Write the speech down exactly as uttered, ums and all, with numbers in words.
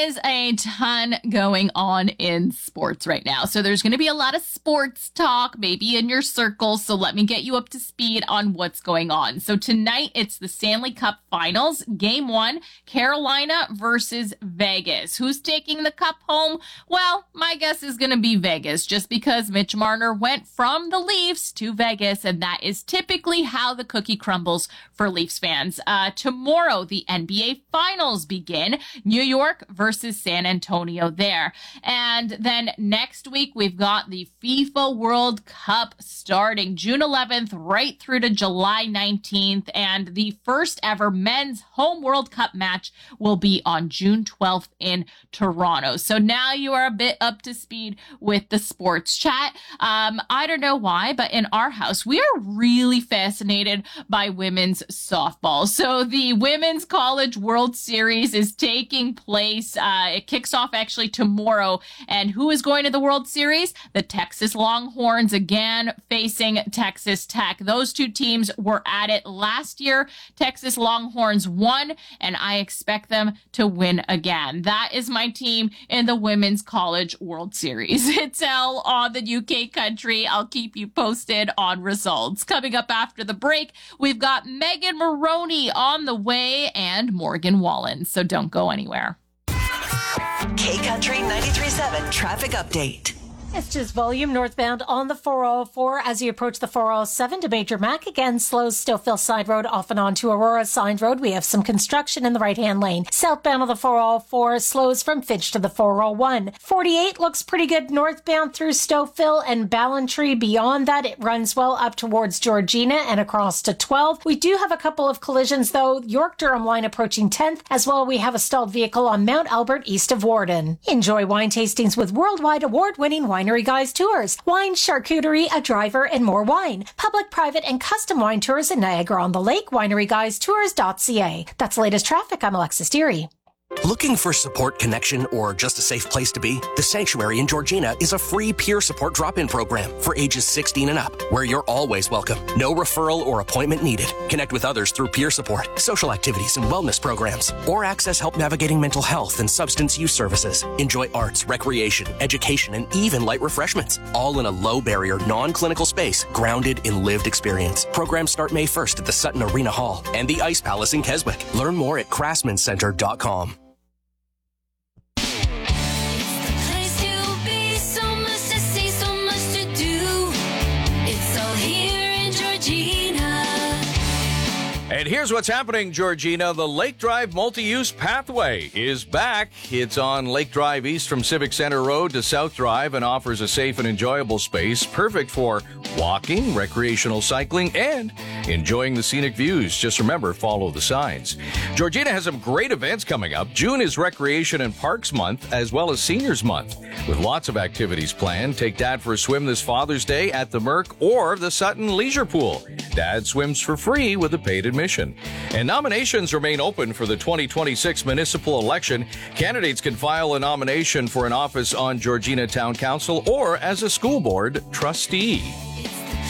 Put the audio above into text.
is a ton going on in sports right now. So there's going to be a lot of sports talk, maybe in your circles. So let me get you up to speed on what's going on. So tonight, it's the Stanley Cup Finals. Game one, Carolina versus Vegas. Who's taking the cup home? Well, my guess is going to be Vegas, just because Mitch Marner went from the Leafs to Vegas, and that is typically how the cookie crumbles for Leafs fans. Uh, tomorrow, the N B A Finals begin. New York versus San Antonio there. And then next week, we've got the FIFA World Cup starting June eleventh right through to July nineteenth. And the first ever men's home World Cup match will be on June twelfth in Toronto. So now you are a bit up to speed with the sports chat. Um, I don't know why, but in our house, we are really fascinated by women's softball. So the Women's College World Series is taking place. Uh, it kicks off actually tomorrow. And who is going to the World Series? The Texas Longhorns again facing Texas Tech. Those two teams were at it last year. Texas Longhorns won, and I expect them to win again. That is my team in the Women's College World Series. It's L on the U K country. I'll keep you posted on results. Coming up after the break, we've got Megan Maroney on the way and Morgan Wallen. So don't go anywhere. K Country ninety-three point seven traffic update. It's just volume northbound on the four oh four as you approach the four oh seven to Major Mac. Again, slows Stillfield Side Road off and on to Aurora Side Road. We have some construction in the right-hand lane. Southbound on the four oh four slows from Finch to the four oh one. forty-eight looks pretty good northbound through Stouffville and Ballantree. Beyond that, it runs well up towards Georgina and across to twelve. We do have a couple of collisions, though. York-Durham line approaching tenth. As well, we have a stalled vehicle on Mount Albert east of Warden. Enjoy wine tastings with worldwide award-winning wine Winery Guys Tours, wine, charcuterie, a driver, and more wine. Public, private, and custom wine tours in Niagara-on-the-Lake, winery guys tours dot c a. That's the latest traffic. I'm Alexis Deary. Looking for support, connection, or just a safe place to be? The Sanctuary in Georgina is a free peer support drop-in program for ages sixteen and up, where you're always welcome. No referral or appointment needed. Connect with others through peer support, social activities, and wellness programs, or access help navigating mental health and substance use services. Enjoy arts, recreation, education, and even light refreshments, all in a low-barrier, non-clinical space grounded in lived experience. Programs start May first at the Sutton Arena Hall and the Ice Palace in Keswick. Learn more at craftsman center dot com. And here's what's happening, Georgina. The Lake Drive Multi-Use Pathway is back. It's on Lake Drive East from Civic Center Road to South Drive and offers a safe and enjoyable space, perfect for walking, recreational cycling, and enjoying the scenic views. Just remember, follow the signs. Georgina has some great events coming up. June is Recreation and Parks Month, as well as Seniors Month, with lots of activities planned. Take Dad for a swim this Father's Day at the Merc or the Sutton Leisure Pool. Dad swims for free with a paid admission. And nominations remain open for the twenty twenty-six municipal election. Candidates can file a nomination for an office on Georgina Town Council or as a school board trustee.